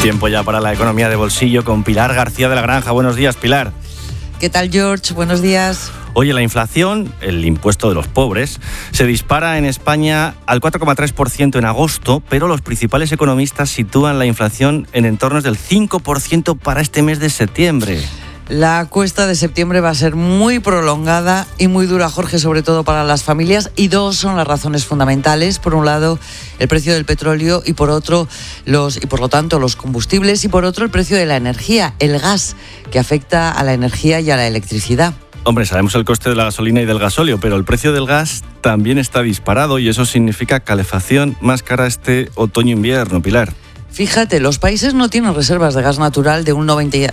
Tiempo ya para la economía de bolsillo con Pilar García de la Granja. Buenos días, Pilar. ¿Qué tal, George? Buenos días. Oye, la inflación, el impuesto de los pobres, se dispara en España al 4,3% en agosto, pero los principales economistas sitúan la inflación en entornos del 5% para este mes de septiembre. La cuesta de septiembre va a ser muy prolongada y muy dura, Jorge, sobre todo para las familias, y dos son las razones fundamentales. Por un lado, el precio del petróleo y por otro, por lo tanto, los combustibles, y por otro, el precio de la energía, el gas, que afecta a la energía y a la electricidad. Hombre, sabemos el coste de la gasolina y del gasóleo, pero el precio del gas también está disparado y eso significa calefacción más cara este otoño-invierno, Pilar. Fíjate, los países no tienen reservas de gas natural de un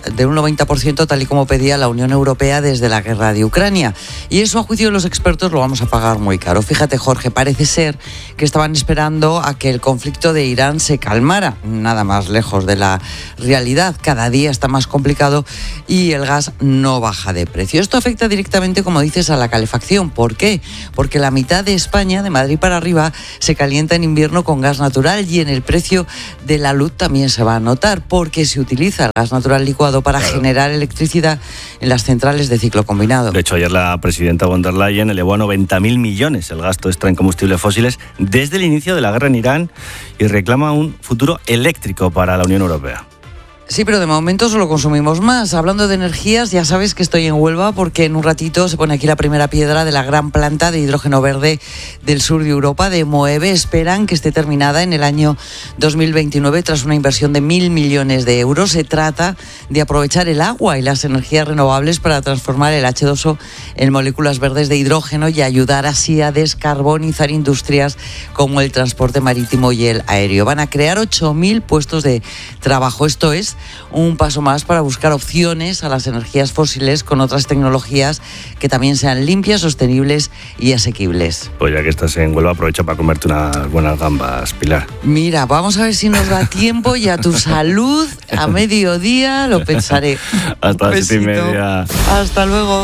90%, tal y como pedía la Unión Europea desde la guerra de Ucrania. Y eso, a juicio de los expertos, lo vamos a pagar muy caro. Fíjate, Jorge, parece ser que estaban esperando a que el conflicto de Irán se calmara. Nada más lejos de la realidad. Cada día está más complicado y el gas no baja de precio. Esto afecta directamente, como dices, a la calefacción. ¿Por qué? Porque la mitad de España, de Madrid para arriba, se calienta en invierno con gas natural y en el precio de la luz también se va a notar porque se utiliza el gas natural licuado para generar electricidad en las centrales de ciclo combinado. De hecho, ayer la presidenta von der Leyen elevó a 90.000 millones el gasto extra en combustibles fósiles desde el inicio de la guerra en Irán y reclama un futuro eléctrico para la Unión Europea. Sí, pero de momento solo consumimos más. Hablando de energías, ya sabes que estoy en Huelva porque en un ratito se pone aquí la primera piedra de la gran planta de hidrógeno verde del sur de Europa, de Moeve. Esperan que esté terminada en el año 2029 tras una inversión de 1.000 millones de euros. Se trata de aprovechar el agua y las energías renovables para transformar el H2O en moléculas verdes de hidrógeno y ayudar así a descarbonizar industrias como el transporte marítimo y el aéreo. Van a crear 8.000 puestos de trabajo. Esto es un paso más para buscar opciones a las energías fósiles con otras tecnologías que también sean limpias, sostenibles y asequibles. Pues ya que estás en Huelva, aprovecha para comerte unas buenas gambas, Pilar. Mira, vamos a ver si nos da tiempo y a tu salud a mediodía lo pensaré. Hasta las 7:30. Hasta luego.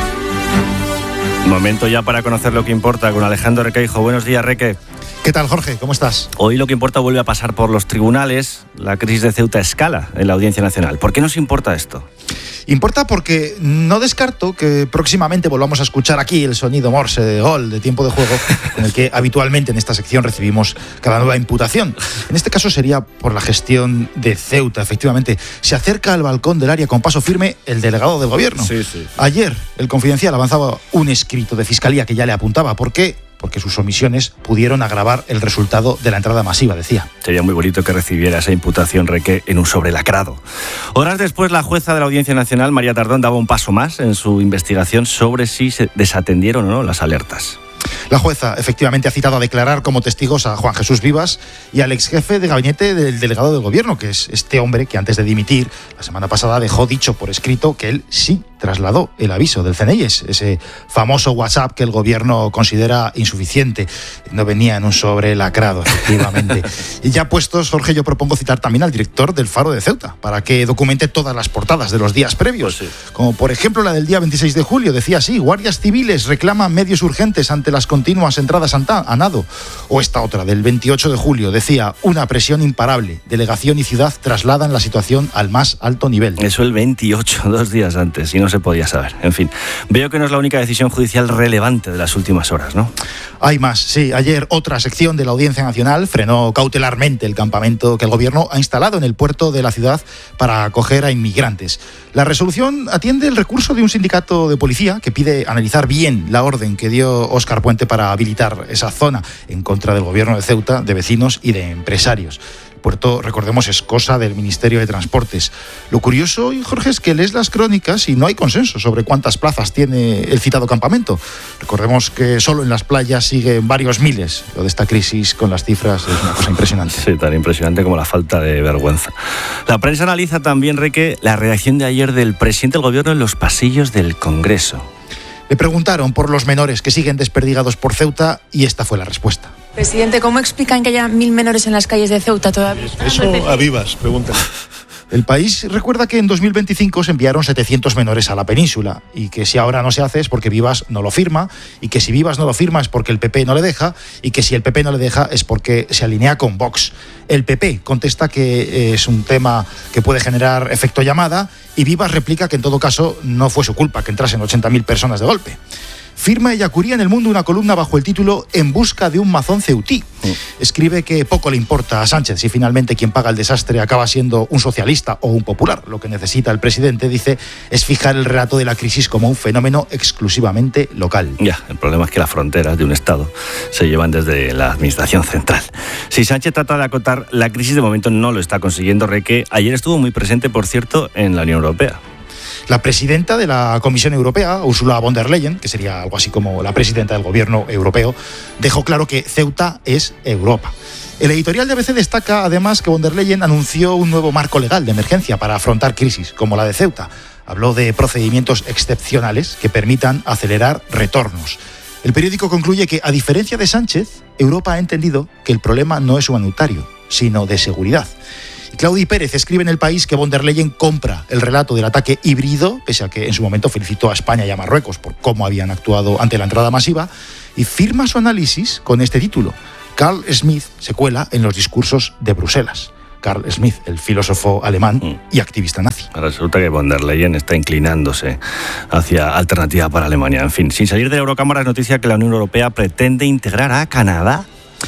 Momento ya para conocer lo que importa con Alejandro Requeijo. Buenos días, Reque. ¿Qué tal, Jorge? ¿Cómo estás? Hoy lo que importa vuelve a pasar por los tribunales. La crisis de Ceuta escala en la Audiencia Nacional. ¿Por qué nos importa esto? Importa porque no descarto que próximamente volvamos a escuchar aquí el sonido Morse de gol, de tiempo de juego, con el que habitualmente en esta sección recibimos cada nueva imputación. En este caso sería por la gestión de Ceuta. Efectivamente, se acerca al balcón del área con paso firme el delegado del gobierno. Sí. Ayer, el Confidencial avanzaba un escrito de Fiscalía que ya le apuntaba. ¿Por qué? Porque sus omisiones pudieron agravar el resultado de la entrada masiva, decía. Sería muy bonito que recibiera esa imputación, Reque, en un sobrelacrado. Horas después, la jueza de la Audiencia Nacional, María Tardón, daba un paso más en su investigación sobre si se desatendieron o no las alertas. La jueza efectivamente ha citado a declarar como testigos a Juan Jesús Vivas y al ex jefe de gabinete del delegado del gobierno, que es este hombre que antes de dimitir la semana pasada dejó dicho por escrito que él sí trasladó el aviso del CNI, ese famoso WhatsApp que el gobierno considera insuficiente. No venía en un sobre lacrado, efectivamente. Y ya puestos, Jorge, yo propongo citar también al director del Faro de Ceuta para que documente todas las portadas de los días previos. Pues sí. Como por ejemplo la del día 26 de julio, decía así: guardias civiles reclaman medios urgentes ante las continuas entradas a nado. O esta otra del 28 de julio, decía: una presión imparable, delegación y ciudad trasladan la situación al más alto nivel. Eso el 28, 2 días antes, y no se podía saber. En fin, veo que no es la única decisión judicial relevante de las últimas horas, ¿no? Hay más, sí. Ayer otra sección de la Audiencia Nacional frenó cautelarmente el campamento que el gobierno ha instalado en el puerto de la ciudad para acoger a inmigrantes. La resolución atiende el recurso de un sindicato de policía que pide analizar bien la orden que dio Óscar Puente para habilitar esa zona en contra del gobierno de Ceuta, de vecinos y de empresarios. Puerto, recordemos, es cosa del Ministerio de Transportes. Lo curioso, Jorge, es que lees las crónicas y no hay consenso sobre cuántas plazas tiene el citado campamento. Recordemos que solo en las playas siguen varios miles. Lo de esta crisis con las cifras es una cosa impresionante. Sí, tan impresionante como la falta de vergüenza. La prensa analiza también, Reque, la reacción de ayer del presidente del gobierno en los pasillos del Congreso. Le preguntaron por los menores que siguen desperdigados por Ceuta y esta fue la respuesta. Presidente, ¿cómo explican que haya 1.000 menores en las calles de Ceuta todavía? Eso a Vivas, pregúntale. El país recuerda que en 2025 se enviaron 700 menores a la península y que si ahora no se hace es porque Vivas no lo firma, y que si Vivas no lo firma es porque el PP no le deja, y que si el PP no le deja es porque se alinea con Vox. El PP contesta que es un tema que puede generar efecto llamada, y Vivas replica que en todo caso no fue su culpa que entrasen 80.000 personas de golpe. Firma Ellacuría en El Mundo una columna bajo el título En busca de un mazón ceutí. Escribe que poco le importa a Sánchez si finalmente quien paga el desastre acaba siendo un socialista o un popular. Lo que necesita el presidente, dice, es fijar el relato de la crisis como un fenómeno exclusivamente local. Ya, el problema es que las fronteras de un Estado se llevan desde la administración central. Si Sánchez trata de acotar la crisis, de momento no lo está consiguiendo. Reque ayer estuvo muy presente, por cierto, en la Unión Europea. La presidenta de la Comisión Europea, Ursula von der Leyen, que sería algo así como la presidenta del gobierno europeo, dejó claro que Ceuta es Europa. El editorial de ABC destaca además que von der Leyen anunció un nuevo marco legal de emergencia para afrontar crisis como la de Ceuta. Habló de procedimientos excepcionales que permitan acelerar retornos. El periódico concluye que, a diferencia de Sánchez, Europa ha entendido que el problema no es humanitario, sino de seguridad. Claudi Pérez escribe en El País que von der Leyen compra el relato del ataque híbrido, pese a que en su momento felicitó a España y a Marruecos por cómo habían actuado ante la entrada masiva, y firma su análisis con este título: Carl Schmitt se cuela en los discursos de Bruselas. Carl Schmitt, el filósofo alemán y activista nazi. Resulta que von der Leyen está inclinándose hacia alternativa para Alemania. En fin, sin salir de la Eurocámara, es noticia que la Unión Europea pretende integrar a Canadá.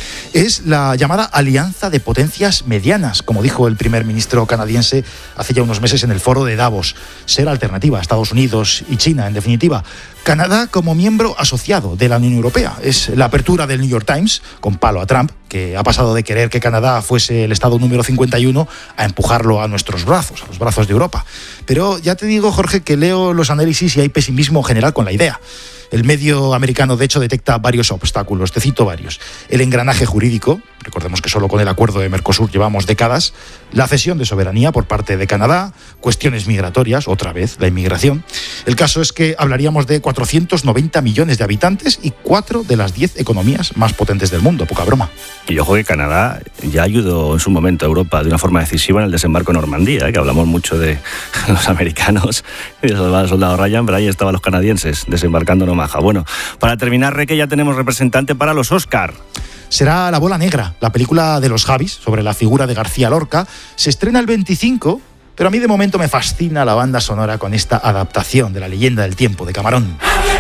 Es la llamada Alianza de Potencias Medianas, como dijo el primer ministro canadiense hace ya unos meses en el foro de Davos. Ser alternativa a Estados Unidos y China, en definitiva. Canadá como miembro asociado de la Unión Europea. Es la apertura del New York Times, con palo a Trump, que ha pasado de querer que Canadá fuese el estado número 51 a empujarlo a nuestros brazos, a los brazos de Europa. Pero ya te digo, Jorge, que leo los análisis y hay pesimismo general con la idea. El medio americano, de hecho, detecta varios obstáculos. Te cito varios. El engranaje jurídico, recordemos que solo con el acuerdo de Mercosur llevamos décadas, la cesión de soberanía por parte de Canadá, cuestiones migratorias, otra vez, la inmigración. El caso es que hablaríamos de 490 millones de habitantes y 4 de las 10 economías más potentes del mundo, poca broma. Y ojo que Canadá ya ayudó en su momento a Europa de una forma decisiva en el desembarco en Normandía, que hablamos mucho de los americanos y del soldado Ryan, pero ahí estaban los canadienses desembarcando en Omaha. Bueno, para terminar, Reque, ya tenemos representante para los Oscar. Será La Bola Negra, la película de los Javis sobre la figura de García Lorca. Se estrena el 25, pero a mí de momento me fascina la banda sonora con esta adaptación de La Leyenda del Tiempo de Camarón.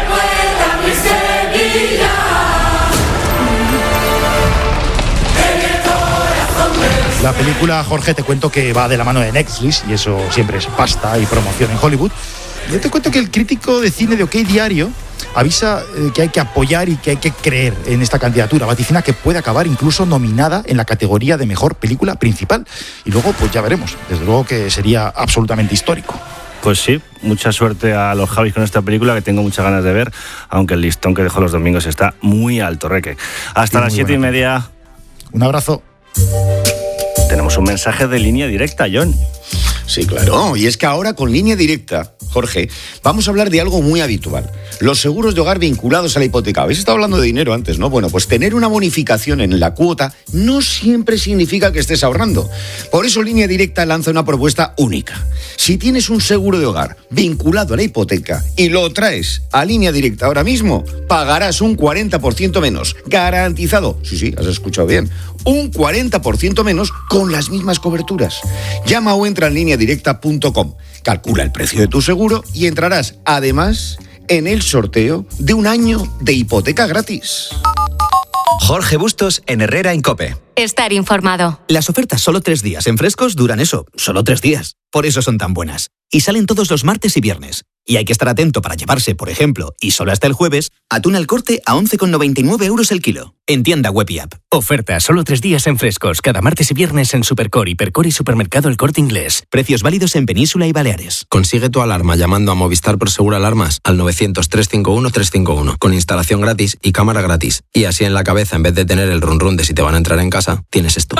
La película, Jorge, te cuento que va de la mano de Netflix, y eso siempre es pasta y promoción en Hollywood. Yo te cuento que el crítico de cine de OK Diario avisa que hay que apoyar y que hay que creer en esta candidatura. Vaticina que puede acabar incluso nominada en la categoría de mejor película principal. Y luego, pues ya veremos. Desde luego que sería absolutamente histórico. Pues sí, mucha suerte a los Javis con esta película, que tengo muchas ganas de ver, aunque el listón que dejo los domingos está muy alto, Reque. Hasta las 7:30. Un abrazo. Tenemos un mensaje de Línea Directa, John. Sí, claro. Y es que ahora con Línea Directa, Jorge, vamos a hablar de algo muy habitual. Los seguros de hogar vinculados a la hipoteca. Habéis estado hablando de dinero antes, ¿no? Bueno, pues tener una bonificación en la cuota no siempre significa que estés ahorrando. Por eso Línea Directa lanza una propuesta única. Si tienes un seguro de hogar vinculado a la hipoteca y lo traes a Línea Directa ahora mismo, pagarás un 40% menos. Garantizado. Sí, has escuchado bien. Un 40% menos con las mismas coberturas. Llama o entra en lineadirecta.com. Calcula el precio de tu seguro y entrarás, además, en el sorteo de un año de hipoteca gratis. Jorge Bustos en Herrera en COPE. Estar informado. Las ofertas solo 3 días en Frescos duran eso, solo 3 días. Por eso son tan buenas. Y salen todos los martes y viernes. Y hay que estar atento para llevarse, por ejemplo, y solo hasta el jueves, atún al corte a 11,99 euros el kilo. En tienda web y app. Oferta solo 3 días en Frescos, cada martes y viernes en Supercor, Hipercor y Supermercado El Corte Inglés. Precios válidos en Península y Baleares. Consigue tu alarma llamando a Movistar Prosegur Alarmas al 900-351-351, con instalación gratis y cámara gratis. Y así en la cabeza, en vez de tener el run run de si te van a entrar en casa, tienes esto.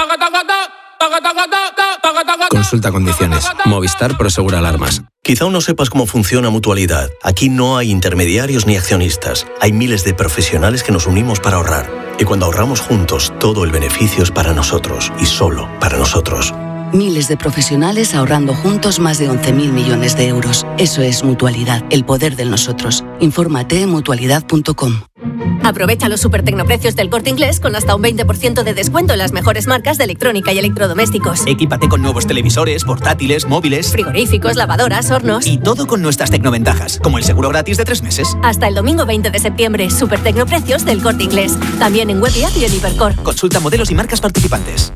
Consulta condiciones. Movistar Prosegur Alarmas. Quizá aún no sepas cómo funciona Mutualidad. Aquí no hay intermediarios ni accionistas. Hay miles de profesionales que nos unimos para ahorrar. Y cuando ahorramos juntos, todo el beneficio es para nosotros y solo para nosotros. Miles de profesionales ahorrando juntos más de 11.000 millones de euros. Eso es Mutualidad, el poder del nosotros. Infórmate en mutualidad.com. Aprovecha los supertecnoprecios del Corte Inglés con hasta un 20% de descuento en las mejores marcas de electrónica y electrodomésticos. Equípate con nuevos televisores, portátiles, móviles, frigoríficos, lavadoras, hornos. Y todo con nuestras tecnoventajas, como el seguro gratis de 3 meses. Hasta el domingo 20 de septiembre, supertecnoprecios del Corte Inglés. También en web y app y en Hipercor. Consulta modelos y marcas participantes.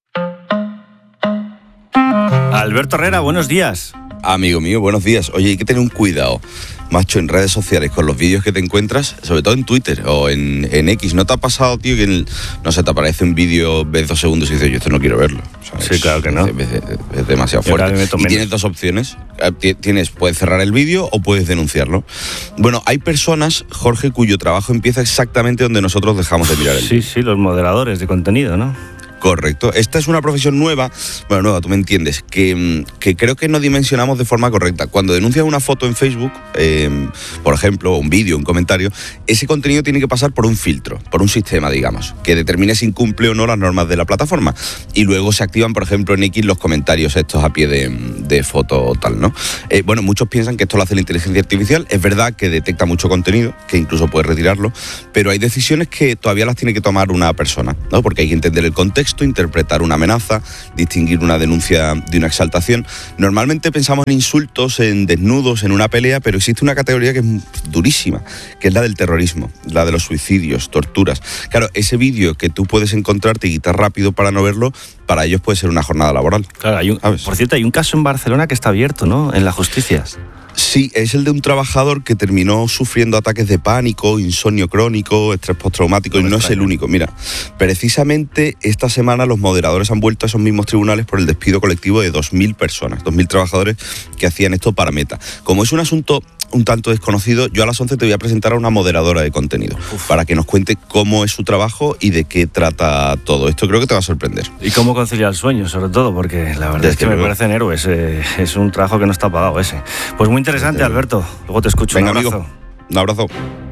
Alberto Herrera, buenos días. Amigo mío, buenos días. Oye, hay que tener un cuidado, macho, en redes sociales con los vídeos que te encuentras, sobre todo en Twitter o en X. ¿No te ha pasado, tío, que no sé, te aparece un vídeo, ves 2 segundos y dices, yo esto no quiero verlo? ¿Sabes? Sí, claro que no. Es demasiado fuerte. Y tienes 2 opciones. Puedes cerrar el vídeo o puedes denunciarlo. Bueno, hay personas, Jorge, cuyo trabajo empieza exactamente donde nosotros dejamos de mirar el vídeo. Sí, los moderadores de contenido, ¿no? Correcto. Esta es una profesión nueva, tú me entiendes, que creo que no dimensionamos de forma correcta. Cuando denuncias una foto en Facebook, por ejemplo, un vídeo, un comentario, ese contenido tiene que pasar por un filtro, por un sistema, digamos, que determine si incumple o no las normas de la plataforma. Y luego se activan, por ejemplo, en X los comentarios estos a pie de foto o tal, ¿no? Muchos piensan que esto lo hace la inteligencia artificial. Es verdad que detecta mucho contenido, que incluso puede retirarlo, pero hay decisiones que todavía las tiene que tomar una persona, ¿no? Porque hay que entender el contexto, interpretar una amenaza, distinguir una denuncia de una exaltación. Normalmente pensamos en insultos, en desnudos, en una pelea, pero existe una categoría que es durísima, que es la del terrorismo, la de los suicidios, torturas. Claro, ese vídeo que tú puedes encontrarte y quitar rápido para no verlo, para ellos puede ser una jornada laboral. Claro, por cierto, hay un caso en Barcelona que está abierto, ¿no?, en la justicia. Sí, es el de un trabajador que terminó sufriendo ataques de pánico, insomnio crónico, estrés postraumático, y no es el único. Mira, precisamente esta semana los moderadores han vuelto a esos mismos tribunales por el despido colectivo de 2.000 personas, 2.000 trabajadores que hacían esto para Meta. Como es un asunto un tanto desconocido, yo a las 11 te voy a presentar a una moderadora de contenido para que nos cuente cómo es su trabajo y de qué trata todo esto. Creo que te va a sorprender. Y cómo conciliar el sueño, sobre todo, porque la verdad es que me parecen héroes. Es un trabajo que no está pagado ese. Pues muy interesante, Alberto. Luego te escucho. Venga, un abrazo. Amigo. Un abrazo.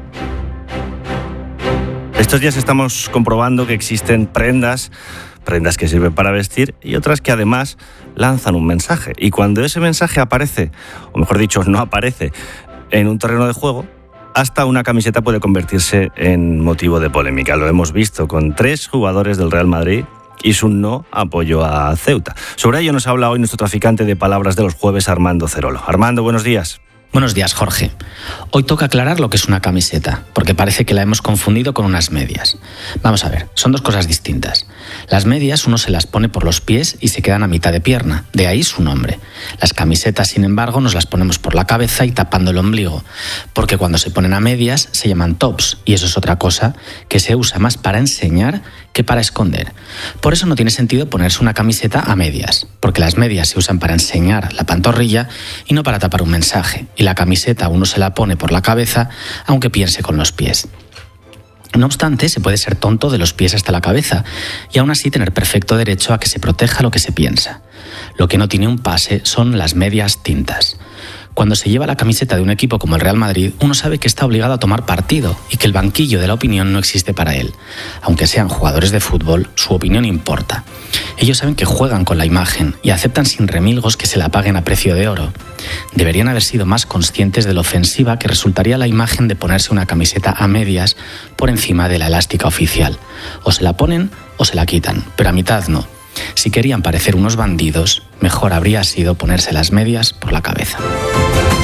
Estos días estamos comprobando que existen prendas que sirven para vestir y otras que además lanzan un mensaje. Y cuando ese mensaje aparece, o mejor dicho, no aparece en un terreno de juego, hasta una camiseta puede convertirse en motivo de polémica. Lo hemos visto con 3 jugadores del Real Madrid y su no apoyo a Ceuta. Sobre ello nos habla hoy nuestro traficante de palabras de los jueves, Armando Cerolo. Armando, buenos días. Buenos días, Jorge. Hoy toca aclarar lo que es una camiseta, porque parece que la hemos confundido con unas medias. Vamos a ver, son 2 cosas distintas. Las medias uno se las pone por los pies y se quedan a mitad de pierna, de ahí su nombre. Las camisetas, sin embargo, nos las ponemos por la cabeza y tapando el ombligo, porque cuando se ponen a medias se llaman tops, y eso es otra cosa que se usa más para enseñar que para esconder. Por eso no tiene sentido ponerse una camiseta a medias, porque las medias se usan para enseñar la pantorrilla y no para tapar un mensaje. Y la camiseta uno se la pone por la cabeza, aunque piense con los pies. No obstante, se puede ser tonto de los pies hasta la cabeza y aún así tener perfecto derecho a que se proteja lo que se piensa. Lo que no tiene un pase son las medias tintas. Cuando se lleva la camiseta de un equipo como el Real Madrid, uno sabe que está obligado a tomar partido y que el banquillo de la opinión no existe para él. Aunque sean jugadores de fútbol, su opinión importa. Ellos saben que juegan con la imagen y aceptan sin remilgos que se la paguen a precio de oro. Deberían haber sido más conscientes de lo ofensiva que resultaría la imagen de ponerse una camiseta a medias por encima de la elástica oficial. O se la ponen o se la quitan, pero a mitad no. Si querían parecer unos bandidos, mejor habría sido ponerse las medias por la cabeza.